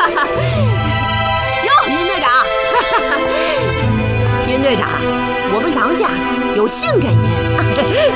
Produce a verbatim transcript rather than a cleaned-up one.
哟，云队长，云队长，我们杨家的有信给您。